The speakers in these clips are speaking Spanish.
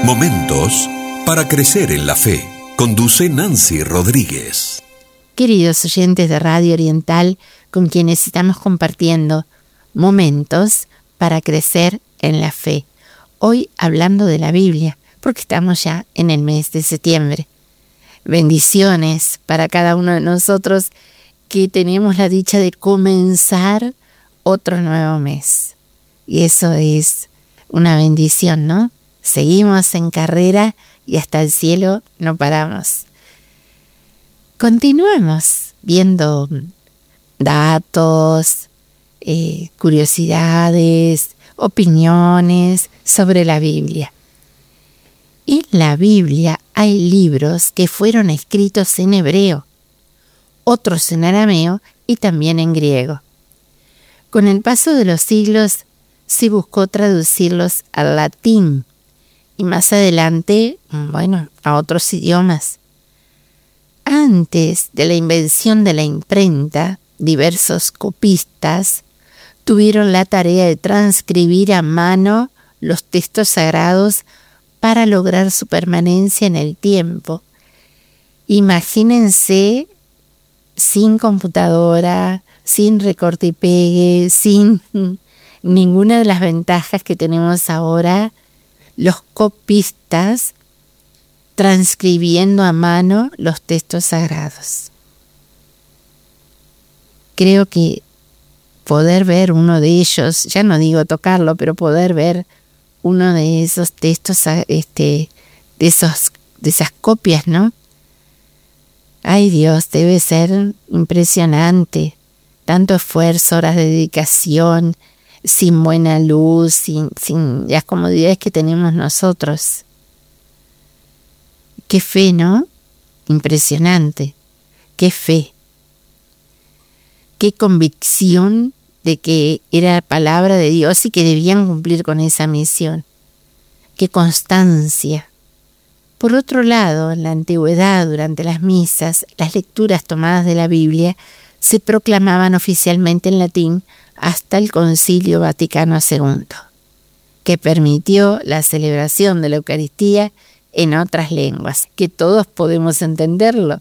Momentos para crecer en la fe. Conduce Nancy Rodríguez. Queridos oyentes de Radio Oriental, con quienes estamos compartiendo momentos para crecer en la fe. Hoy hablando de la Biblia, porque estamos ya en el mes de septiembre. Bendiciones para cada uno de nosotros que tenemos la dicha de comenzar otro nuevo mes. Y eso es una bendición, ¿no? Seguimos en carrera y hasta el cielo no paramos. Continuemos viendo datos, curiosidades, opiniones sobre la Biblia. En la Biblia hay libros que fueron escritos en hebreo, otros en arameo y también en griego. Con el paso de los siglos se buscó traducirlos al latín y más adelante, a otros idiomas. Antes de la invención de la imprenta, diversos copistas tuvieron la tarea de transcribir a mano los textos sagrados para lograr su permanencia en el tiempo. Imagínense sin computadora, sin recorte y pegue, sin ninguna de las ventajas que tenemos ahora, los copistas transcribiendo a mano los textos sagrados. Creo que poder ver uno de ellos, ya no digo tocarlo, pero poder ver uno de esos textos, de esas copias, ¿no? Ay Dios, debe ser impresionante. Tanto esfuerzo, horas de dedicación, sin buena luz, sin las comodidades que tenemos nosotros. Qué fe, ¿no? Impresionante. Qué fe. Qué convicción de que era palabra de Dios y que debían cumplir con esa misión. Qué constancia. Por otro lado, en la antigüedad, durante las misas, las lecturas tomadas de la Biblia se proclamaban oficialmente en latín hasta el Concilio Vaticano II, que permitió la celebración de la Eucaristía en otras lenguas, que todos podemos entenderlo.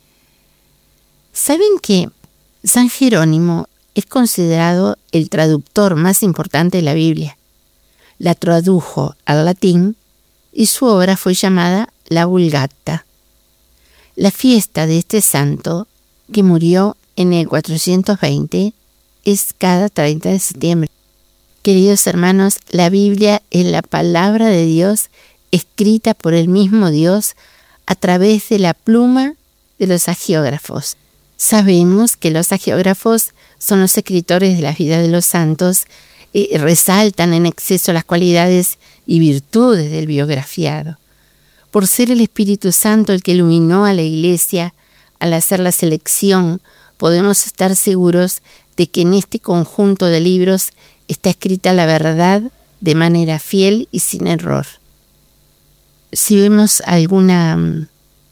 ¿Saben que San Jerónimo es considerado el traductor más importante de la Biblia? La tradujo al latín y su obra fue llamada la Vulgata. La fiesta de este santo, que murió en el 420, es cada 30 de septiembre. Queridos hermanos, la Biblia es la palabra de Dios escrita por el mismo Dios a través de la pluma de los hagiógrafos. Sabemos que los hagiógrafos son los escritores de la vida de los santos y resaltan en exceso las cualidades y virtudes del biografiado. Por ser el Espíritu Santo el que iluminó a la Iglesia al hacer la selección, podemos estar seguros de que en este conjunto de libros está escrita la verdad de manera fiel y sin error. Si vemos alguna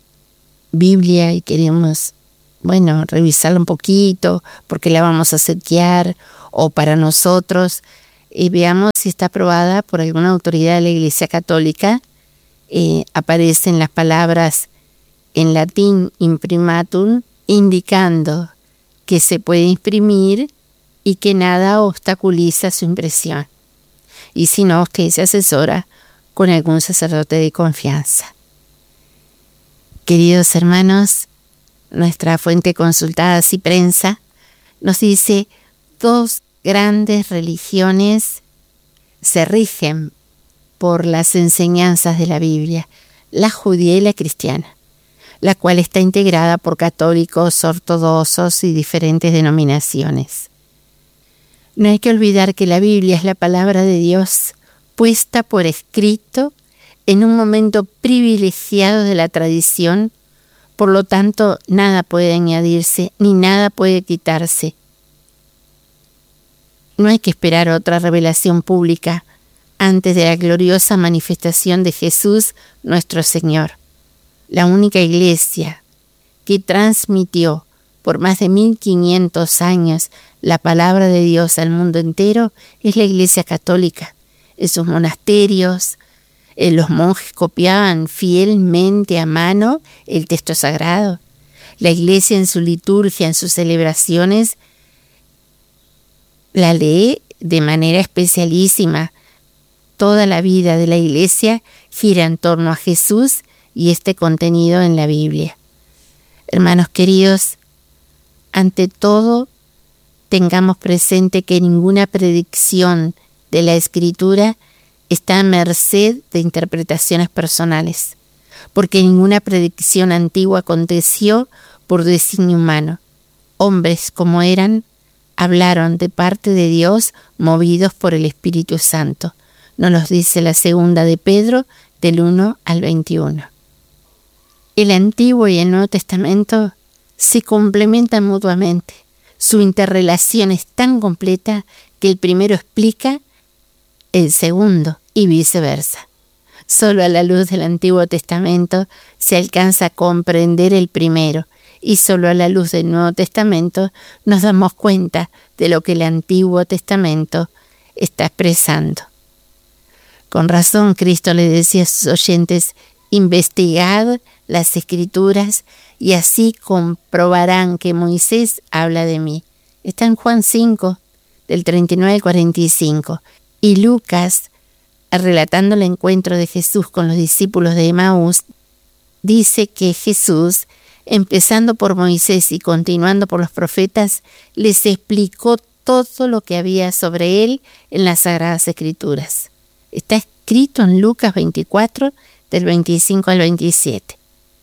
Biblia y queremos, revisarla un poquito, porque la vamos a setear o para nosotros, veamos si está aprobada por alguna autoridad de la Iglesia Católica. Aparecen las palabras en latín imprimatur, indicando que se puede imprimir y que nada obstaculiza su impresión. Y si no, usted se asesora con algún sacerdote de confianza. Queridos hermanos, nuestra fuente consultada Ciprensa nos dice: 2 grandes religiones se rigen por las enseñanzas de la Biblia, la judía y la cristiana, la cual está integrada por católicos, ortodoxos y diferentes denominaciones. No hay que olvidar que la Biblia es la palabra de Dios puesta por escrito en un momento privilegiado de la tradición, por lo tanto nada puede añadirse ni nada puede quitarse. No hay que esperar otra revelación pública antes de la gloriosa manifestación de Jesús nuestro Señor. La única iglesia que transmitió por más de 1500 años la palabra de Dios al mundo entero es la Iglesia Católica, en sus monasterios, Los monjes copiaban fielmente a mano el texto sagrado. La Iglesia en su liturgia, en sus celebraciones, la lee de manera especialísima. Toda la vida de la Iglesia gira en torno a Jesús y este contenido en la Biblia. Hermanos queridos, ante todo, tengamos presente que ninguna predicción de la Escritura está a merced de interpretaciones personales, porque ninguna predicción antigua aconteció por designio humano. Hombres como eran, hablaron de parte de Dios movidos por el Espíritu Santo. Nos lo dice la segunda de Pedro, del 1 al 21. El Antiguo y el Nuevo Testamento se complementan mutuamente. Su interrelación es tan completa que el primero explica el segundo y viceversa. Solo a la luz del Antiguo Testamento se alcanza a comprender el primero, y solo a la luz del Nuevo Testamento nos damos cuenta de lo que el Antiguo Testamento está expresando. Con razón, Cristo le decía a sus oyentes: investigad las Escrituras y así comprobarán que Moisés habla de mí. Está en Juan 5, del 39 al 45. Y Lucas, relatando el encuentro de Jesús con los discípulos de Emaús, dice que Jesús, empezando por Moisés y continuando por los profetas, les explicó todo lo que había sobre él en las Sagradas Escrituras. Está escrito en Lucas 24, del 25 al 27.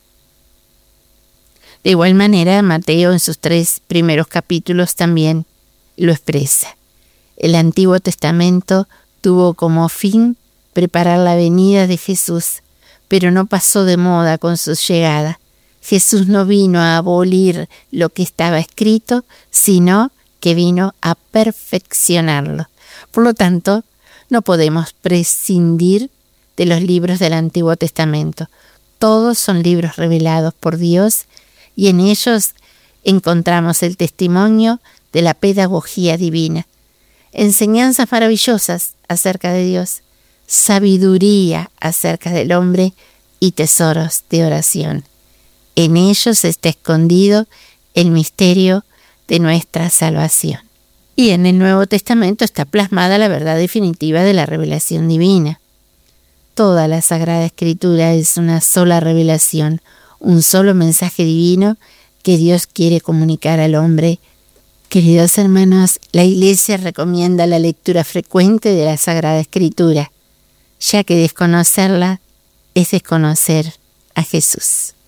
De igual manera, Mateo en sus 3 primeros capítulos también lo expresa. El Antiguo Testamento tuvo como fin preparar la venida de Jesús, pero no pasó de moda con su llegada. Jesús no vino a abolir lo que estaba escrito, sino que vino a perfeccionarlo. Por lo tanto, no podemos prescindir de los libros del Antiguo Testamento. Todos son libros revelados por Dios y en ellos encontramos el testimonio de la pedagogía divina, enseñanzas maravillosas acerca de Dios, sabiduría acerca del hombre y tesoros de oración. En ellos está escondido el misterio de nuestra salvación. Y en el Nuevo Testamento está plasmada la verdad definitiva de la revelación divina. Toda la Sagrada Escritura es una sola revelación, un solo mensaje divino que Dios quiere comunicar al hombre. Queridos hermanos, la Iglesia recomienda la lectura frecuente de la Sagrada Escritura, ya que desconocerla es desconocer a Jesús.